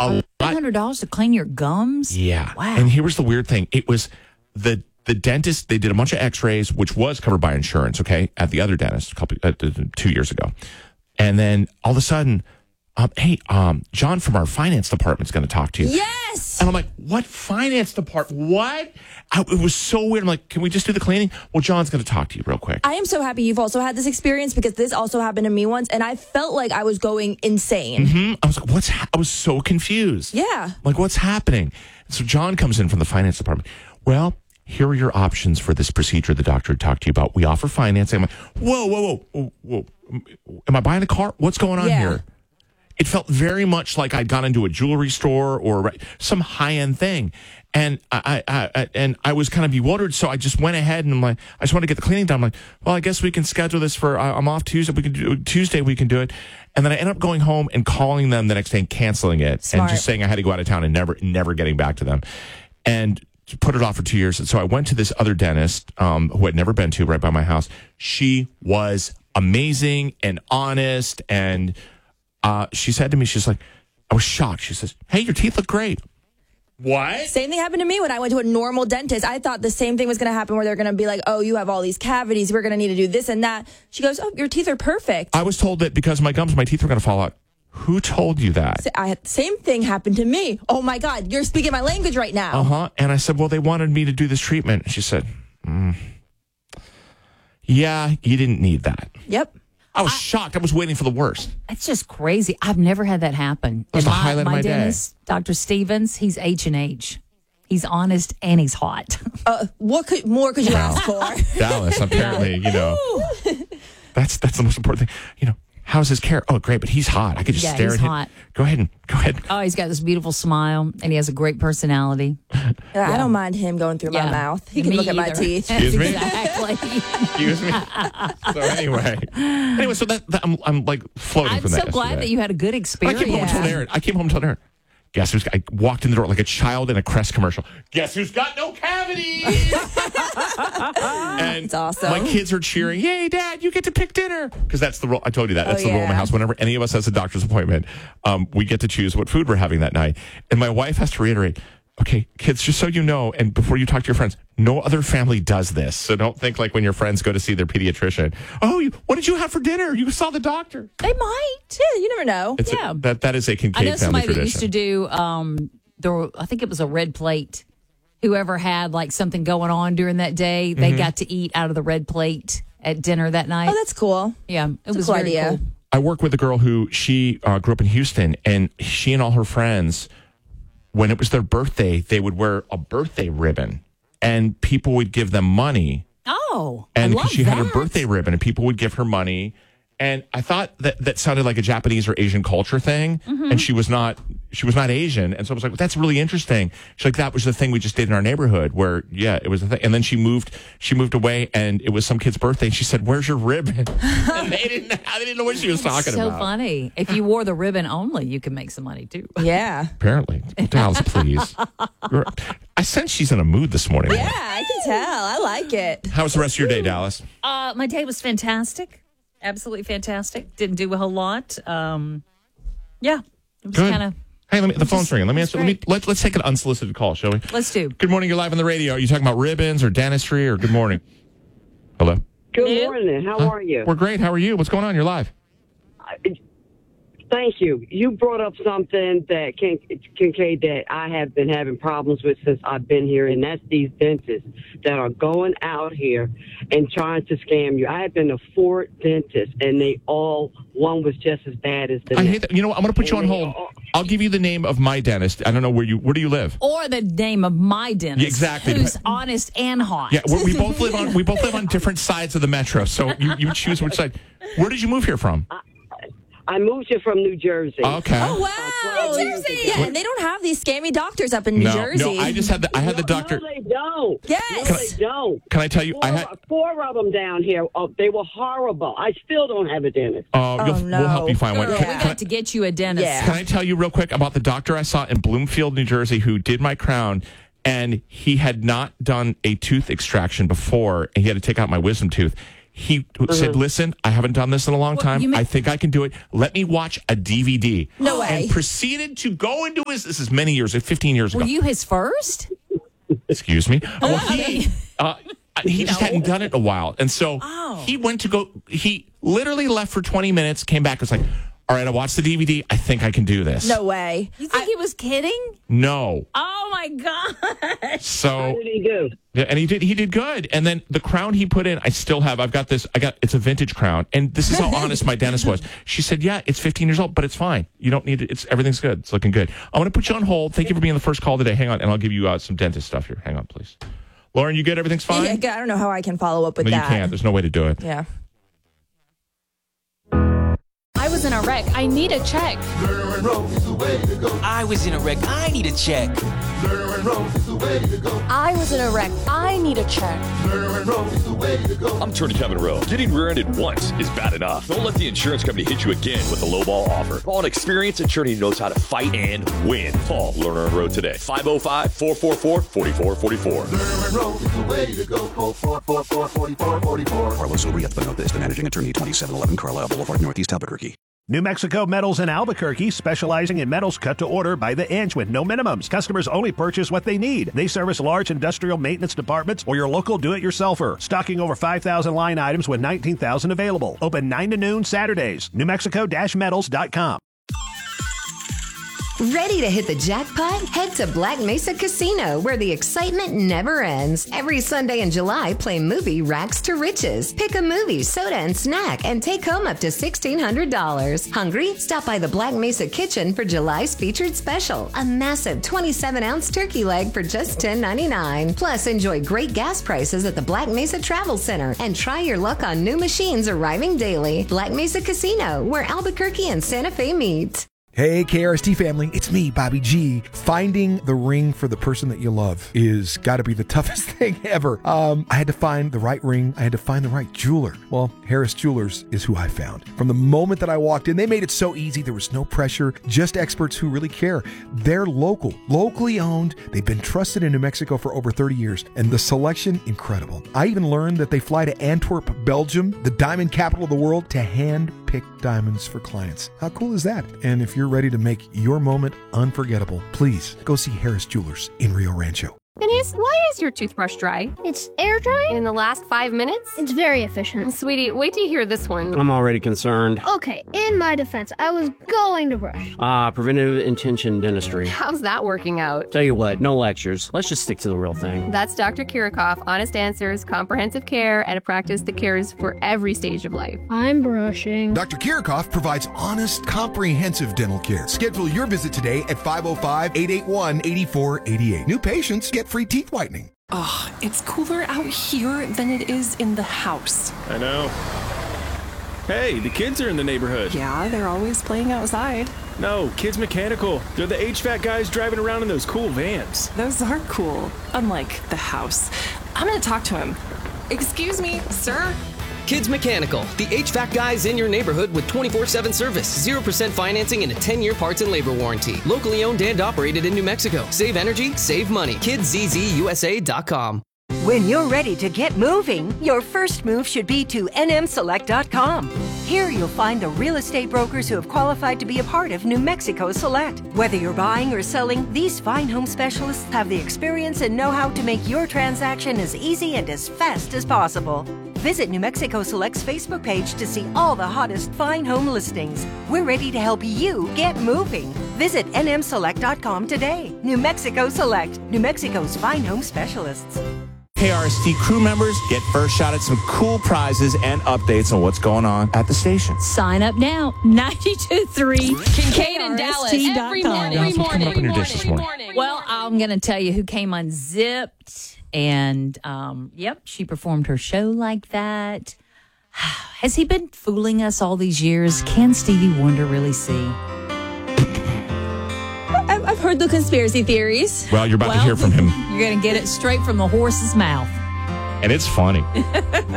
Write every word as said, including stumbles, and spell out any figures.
a lot. five hundred dollars to clean your gums? Yeah. Wow. And here was the weird thing. It was the the dentist, they did a bunch of x-rays, which was covered by insurance, okay, at the other dentist a couple uh, two years ago. And then all of a sudden, um, hey, um, John from our finance department is going to talk to you. Yes. And I'm like, what finance department? What? I, it was so weird. I'm like, can we just do the cleaning? Well, John's going to talk to you real quick. I am so happy you've also had this experience because this also happened to me once, and I felt like I was going insane. Mm-hmm. I was like, what's? Ha-? I was so confused. Yeah. Like, what's happening? So John comes in from the finance department. Well, here are your options for this procedure the doctor talked to you about. We offer financing. I'm like, whoa, whoa, whoa, whoa, whoa. Am I buying a car? What's going on Yeah. here? It felt very much like I'd gone into a jewelry store or some high-end thing. And I, I, I and I was kind of bewildered, so I just went ahead and I'm like, I just want to get the cleaning done. I'm like, well, I guess we can schedule this for, I'm off Tuesday. We can do Tuesday. We can do it. And then I ended up going home and calling them the next day and canceling it, Smart. and just saying I had to go out of town and never, never getting back to them, and put it off for two years. And so I went to this other dentist um, who I'd never been to, right by my house. She was amazing and honest, and uh, she said to me, she's like, I was shocked. She says, "Hey, your teeth look great." What? Same thing happened to me when I went to a normal dentist. I thought the same thing was going to happen where they're going to be like, oh, you have all these cavities. We're going to need to do this and that. She goes, oh, your teeth are perfect. I was told that because of my gums, my teeth were going to fall out. Who told you that? I had, same thing happened to me. Oh, my God. You're speaking my language right now. Uh-huh. And I said, well, they wanted me to do this treatment. She said, mm, yeah, you didn't need that. Yep. I was I, shocked. I was waiting for the worst. It's just crazy. I've never had that happen. It was the my, highlight of my dentist, day. Doctor Stevens, he's H and H. He's honest and he's hot. Uh, what could, more could you ask for? Dallas, apparently, you know, that's that's the most important thing. You know, how's his care? Oh, great, but he's hot. I could just yeah, stare he's at him. hot. Go ahead and go ahead. Oh, he's got this beautiful smile and he has a great personality. Yeah, Yeah. I don't mind him going through Yeah. my mouth. He can Me look at my either. teeth. Excuse me? Exactly. Excuse me. So anyway, anyway, so that, that I'm I'm like floating I'm from so that. glad yesterday. that you had a good I experience. came home and told Aaron. I came home and told Aaron. Guess who's? I walked in the door like a child in a Crest commercial. Guess who's got no cavities? And It's awesome. my kids are cheering. Yay, Dad! You get to pick dinner because that's the rule. I told you that. That's Oh, the rule in my yeah. house. Whenever any of us has a doctor's appointment, um, we get to choose what food we're having that night. And my wife has to reiterate. Okay, kids, just so you know, and before you talk to your friends, no other family does this. So don't think like when your friends go to see their pediatrician, oh, you, what did you have for dinner? You saw the doctor. They might. Yeah, you never know. It's Yeah. a, that that is a I Kincaid know family somebody tradition. that used to do, um, the, I think it was a red plate. Whoever had like something going on during that day, they Mm-hmm. got to eat out of the red plate at dinner that night. Oh, that's cool. yeah, it That's a was cool very idea. cool. I work with a girl who she uh, grew up in Houston, and she and all her friends, when it was their birthday, they would wear a birthday ribbon, and people would give them money. Oh, And I love because she had her that. birthday ribbon, and people would give her money. And I thought that that sounded like a Japanese or Asian culture thing, Mm-hmm. and she was not. She was not Asian, and so I was like, well, "That's really interesting." She's like, "That was the thing we just did in our neighborhood, where yeah, it was the thing." And then she moved. She moved away, and it was some kid's birthday. And she said, "Where's your ribbon?" And they didn't. They didn't know what she was talking so about. funny. If you wore the ribbon only, you could make some money too. Yeah. Apparently, Dallas, please. You're- I sense she's in a mood this morning. Yeah, I can tell. I like it. How was the rest of your day, Dallas? Uh, my day was fantastic. Absolutely fantastic. Didn't do a whole lot. Um, yeah, it was Good. kind of. Hey, let me. The phone's ringing. Let me it's answer. Let me. great. Let, let's take an unsolicited call, shall we? Let's do. Good morning. You're live on the radio. Are you talking about ribbons or dentistry or good morning? Hello. Good Hello? morning. How Huh? are you? We're great. How are you? What's going on? You're live. Thank you. You brought up something that Kin- Kincaid that I have been having problems with since I've been here, and that's these dentists that are going out here and trying to scam you. I have been to four dentists, and they all, one was just as bad as the I next. hate that. You know what? I'm going to put you on And they hold. all- I'll give you the name of my dentist. I don't know where you. Where do you live? Or the name of my dentist, Yeah, exactly. who's honest and hot. Yeah, we we both live on. We both live on different sides of the metro. So you, you choose which side. Where did you move here from? I moved here from New Jersey. Okay. Oh, wow. New Jersey. Yeah, and they don't have these scammy doctors up in New no, Jersey. no. I just had the. I had the No, doctor. No, they don't. Yes. No, they don't. Can I tell you? Four, I had. four of them down here. Oh, they were horrible. I still don't have a dentist. Oh, Oh, you'll, no. we'll help you find one. Girl, Can, we can I- got to get you a dentist. Yeah. Can I tell you real quick about the doctor I saw in Bloomfield, New Jersey, who did my crown, and he had not done a tooth extraction before, and he had to take out my wisdom tooth. He mm-hmm. said, listen, I haven't done this in a long time. Well, may- I think I can do it. Let me watch a D V D. No way. And proceeded to go into his, this is many years, fifteen years ago. Were you his first? Excuse me. Well, he, uh, he just No. hadn't done it in a while. And so Oh. he went to go, he literally left for twenty minutes, came back, was like, all right, I watched the D V D. I think I can do this. No way. You think he was kidding? No. Oh my God. So How did he do? yeah, and he did he did good. And then the crown he put in, I still have. I've got this. I got it's a vintage crown. And this is how honest my dentist was. She said, "Yeah, it's fifteen years old, but it's fine. You don't need it. It's everything's good. It's looking good." I'm going to put you on hold. Thank you for being the first call today. Hang on, and I'll give you uh, some dentist stuff here. Hang on, please. Lauren, you good? Everything's fine? Yeah, I don't know how I can follow up with No, you that. can't. There's no way to do it. Yeah. I was in a wreck. I need a check. I was in a wreck. I need a check. I was in a wreck. I need a check. I'm Attorney Kevin Rowe. Getting rear-ended once is bad enough. Don't let the insurance company hit you again with a lowball offer. Call an experienced attorney who knows how to fight and win. Call Lerner and Rowe today. five oh five, four four four, four four four four. Carlos Urieta is the managing attorney, twenty-seven eleven Carlisle Boulevard, Northeast Albuquerque. New Mexico Metals in Albuquerque, specializing in metals cut to order by the inch with no minimums. Customers only purchase what they need. They service large industrial maintenance departments or your local do-it-yourselfer. Stocking over five thousand line items with nineteen thousand available. Open nine to noon Saturdays. New Mexico Metals dot com. Ready to hit the jackpot? Head to Black Mesa Casino, where the excitement never ends. Every Sunday in July, play movie Rags to Riches. Pick a movie, soda, and snack, and take home up to sixteen hundred dollars. Hungry? Stop by the Black Mesa Kitchen for July's featured special. A massive twenty-seven ounce turkey leg for just ten ninety-nine. Plus, enjoy great gas prices at the Black Mesa Travel Center, and try your luck on new machines arriving daily. Black Mesa Casino, where Albuquerque and Santa Fe meet. Hey, K R S T family, it's me, Bobby G. Finding the ring for the person that you love is got to be the toughest thing ever. Um, I had to find the right ring. I had to find the right jeweler. Well, Harris Jewelers is who I found. From the moment that I walked in, they made it so easy. There was no pressure, just experts who really care. They're local, locally owned. They've been trusted in New Mexico for over thirty years, and the selection, incredible. I even learned that they fly to Antwerp, Belgium, the diamond capital of the world, to hand pick diamonds for clients. How cool is that? And if you're ready to make your moment unforgettable, please go see Harris Jewelers in Rio Rancho. Denise, why is your toothbrush dry? It's air dry? In the last five minutes? It's very efficient. Sweetie, wait till you hear this one. I'm already concerned. Okay, in my defense, I was going to brush. Ah, uh, preventive intention dentistry. How's that working out? Tell you what, no lectures. Let's just stick to the real thing. That's Doctor Kirikoff, honest answers, comprehensive care, and a practice that cares for every stage of life. I'm brushing. Doctor Kirikoff provides honest, comprehensive dental care. Schedule your visit today at five oh five, eight eight one, eight four eight eight. New patients get free teeth whitening. Ugh, it's cooler out here than it is in the house. I know. Hey, the kids are in the neighborhood. Yeah, they're always playing outside. No, Kids Mechanical. They're the H V A C guys driving around in those cool vans. Those are cool, unlike the house. I'm gonna talk to him. Excuse me, sir? Kids Mechanical, the H V A C guys in your neighborhood with twenty-four seven service, zero percent financing, and a ten-year parts and labor warranty. Locally owned and operated in New Mexico. Save energy, save money. kids z z u s a dot com. When you're ready to get moving, your first move should be to n m select dot com. Here you'll find the real estate brokers who have qualified to be a part of New Mexico Select. Whether you're buying or selling, these fine home specialists have the experience and know-how to make your transaction as easy and as fast as possible. Visit New Mexico Select's Facebook page to see all the hottest fine home listings. We're ready to help you get moving. Visit n m select dot com today. New Mexico Select, New Mexico's fine home specialists. K R S T crew members get first shot at some cool prizes and updates on what's going on at the station. Sign up now. ninety-two point three Kincaid in Dallas. Every morning. Dallas, what's coming up in your dish this morning? Well, I'm going to tell you who came unzipped. And, um, yep, she performed her show like that. Has he been fooling us all these years? Can Stevie Wonder really see? I've heard the conspiracy theories. Well, you're about well, to hear from him. You're going to get it straight from the horse's mouth. And it's funny.